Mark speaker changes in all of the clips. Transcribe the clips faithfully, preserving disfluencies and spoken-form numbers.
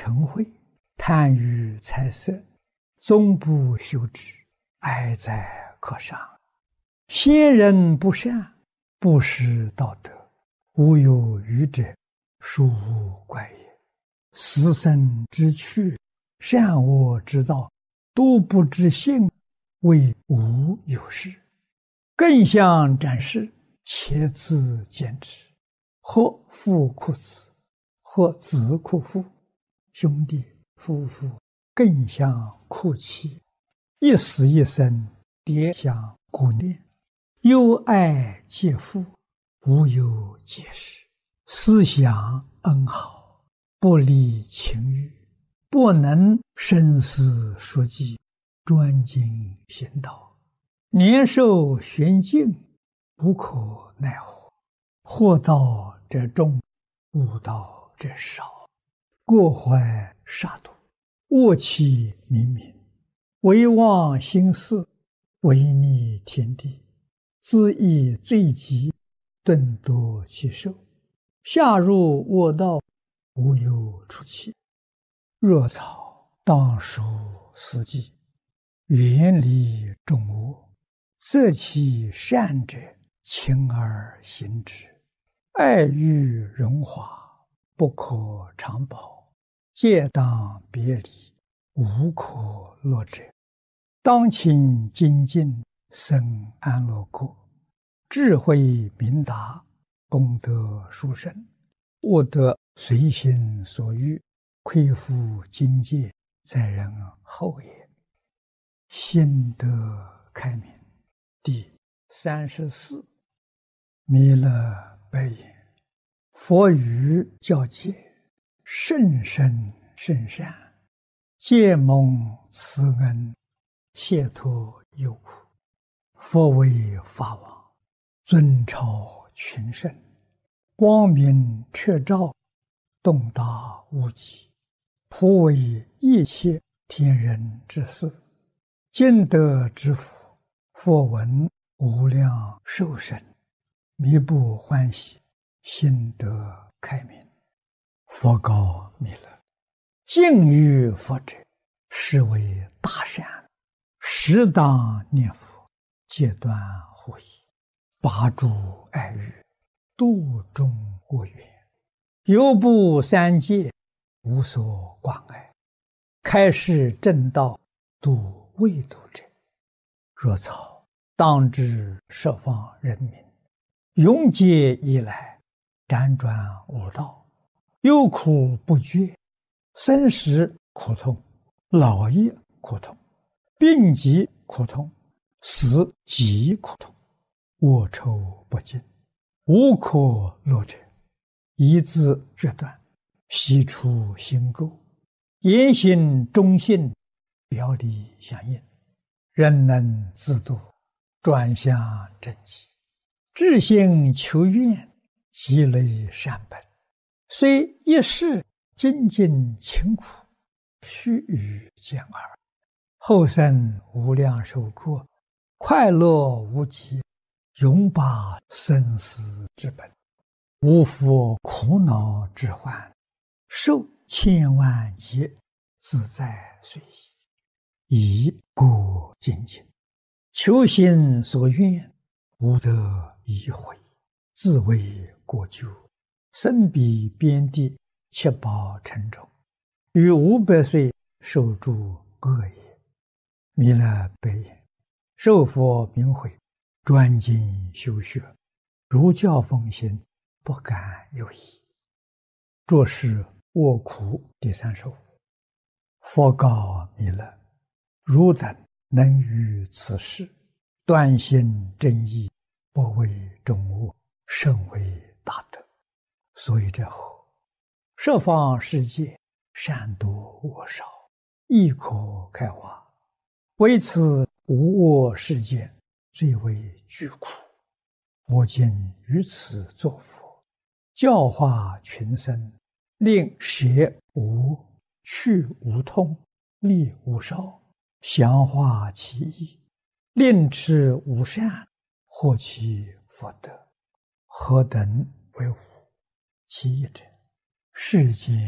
Speaker 1: 嗔恚，贪欲财色，终不修止，哀哉可伤。先人不善，不识道德，无有余者，殊无怪也。死生之趣，善恶之道，都不知性，谓无有事。更相展示，且自见之。或父哭子，或子哭父，兄弟夫妇更相哭泣，一死一生，迭相顾念，忧爱皆父，无有解释。思想恩好，不离情欲，不能深思熟记，专精行道，年寿玄静，无可奈何。惑道者众，悟道者少。过怀杀戮，恶气冥冥，唯忘心事，违逆天地，自意罪极，顿夺其寿。下入恶道，无有出期。若草当属四季，远离众恶，择其善者，勤而行之。爱欲荣华，不可长保，戒当别离，无可乐者。当勤精进，生安乐国，智慧明达，功德殊胜，悟得随心所欲，亏负境界，在人后也。心得开明。第三十四。弥勒白言：佛语教戒，甚深甚善，皆蒙慈恩，解脱忧苦。佛为法王，尊超群圣，光明彻照，洞达无极，普为一切天人之事。今得之福，佛闻无量寿生，弥不欢喜，心得开明。佛告弥勒：敬于佛者，是为大善，适当念佛，戒断护疑，拔诸爱欲，度众恶缘，犹不三界，无所挂碍，开示正道，度未度者。若草当知十方人民，永劫以来，辗转无道，忧苦不绝，生死苦痛，老业苦痛，病疾苦痛，死极苦痛，恶臭不尽，无可乐者。一字决断，悉出心垢，言行忠信，表里相应，人能自度，转向正极，至心求愿，积累善本，虽一世精进勤苦，须臾见耳，后生无量寿过，快乐无极，永拔生死之本，无复苦恼之患，受千万劫，自在随意，以过精进，求心所愿，无得已悔，自为过咎，身彼边地，七宝城中，于五百岁受诸恶也。弥勒白言：受佛明慧，专精修学，如教奉行，不敢有疑。作是卧苦第三十五。佛告弥勒：汝等能于此事，断心正义，不为众恶，甚为大德。所以者何？十方世界，善多恶少，亦可开化，唯此无我世界，最为巨苦。我今于此作佛，教化群生，令舍无、去无痛，利无少，详化其意，令持无善，获其福德。何等为无？其一者，世间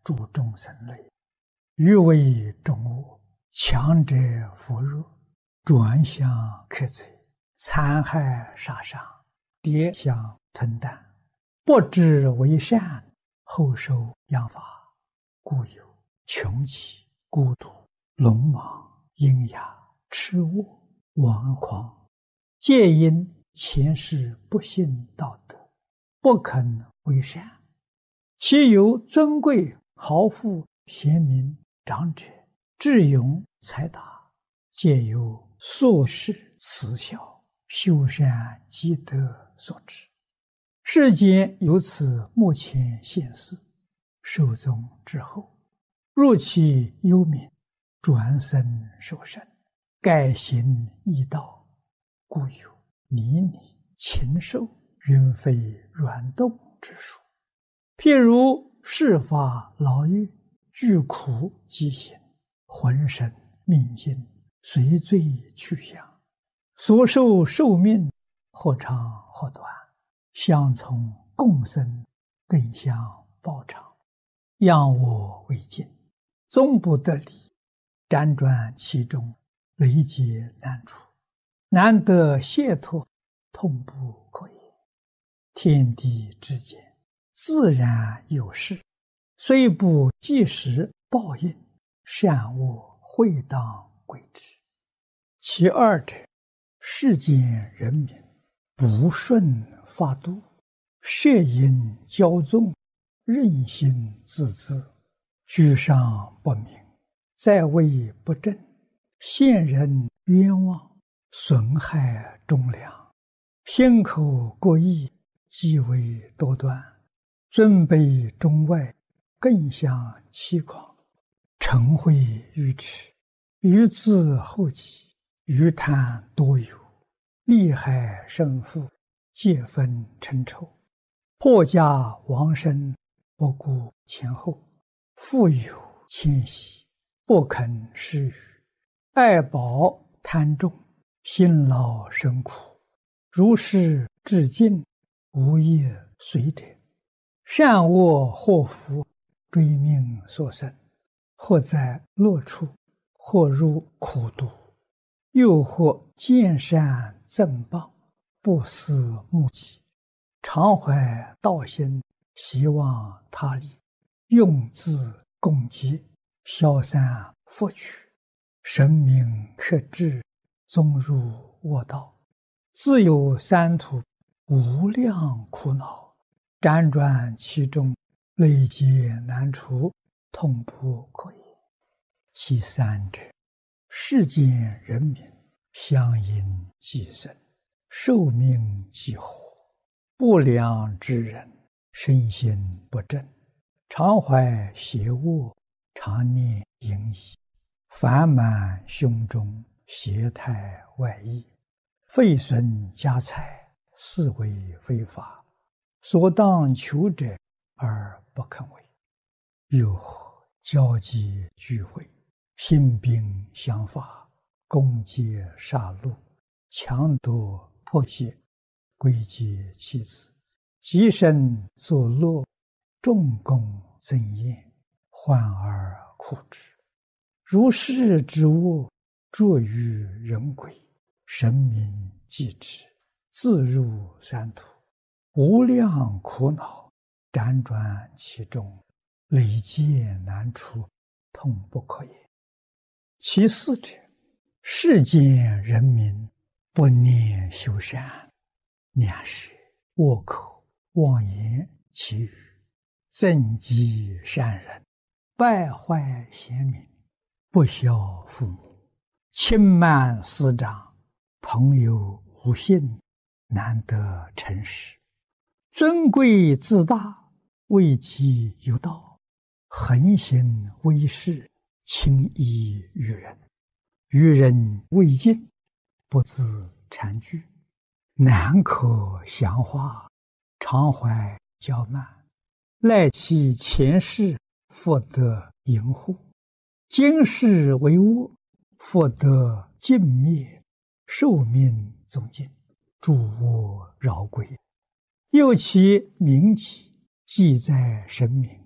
Speaker 1: 诸众生类，欲为众恶，强者扶弱，转向克贼，残害杀伤，跌相吞啖，不知为善，后受殃罚，故有穷奇、孤独、聋盲、阴哑、痴卧、顽狂，皆因前世不信道德，不肯为善。其有尊贵豪富贤明长者，智勇才达，皆由宿世慈孝修善积德所致。世间由此目前现世，寿终之后，入其幽冥，转生受生，改行异道，故有泥泞、禽兽、云飞软动之说。譬如世法牢狱，具苦饥行，浑身命尽，随罪去向，所受寿命或长或短，相从共生，更相报偿，仰我为镜，终不得离，辗转其中，累劫难除，难得解脱，痛不可言。天地之间，自然有事，虽不即时报应，善恶会当归之。其二者，世间人民不顺法度，摄引骄纵，任性自恣，居上不明，在位不正，陷人冤枉，损害忠良，心口过意，极为多端，尊卑中外，更相欺狂，嗔恚愚痴，愚自后己，愚贪多有，利害生父，皆分嗔臭，破家亡身，不顾前后，富有谦息，不肯施予，爱宝贪重，辛劳生苦，如是至尽，无业随者，善恶祸福，追命所生，或在乐处，或入苦毒，又或见善赠报，不思目己，常怀道心，希望他利，用自共济，消散福取，神明克制，终入恶道，自有三途，无量苦恼，辗转其中，累劫难除，痛不可言。其三者，世间人民相因寄生，寿命既活，不良之人，身心不正，常怀邪恶，常念淫逸，烦满胸中，邪态外溢，废损家财，是为非法，所当求者而不肯为。又或交际聚会，兴兵相伐，攻击杀戮，强夺迫胁，归结妻子，极身作乐，众功增宴，患而苦之。如是之恶，著于人鬼，神明继之，自入三途，无量苦恼，辗转其中，累劫难除，痛不可言。其四者，世间人民不念修善，两舌恶口妄言绮语，憎嫉善人，败坏贤明，不孝父母，轻慢师长，朋友无信，难得诚实，尊贵自大，位极有道，横行威势，轻易于人，于人未尽，不自惭惧，难可详化，常怀骄慢，赖其前世，复得淫护，今世为恶，复得尽灭，寿命终尽，诸恶扰归。又其名己，记在神明，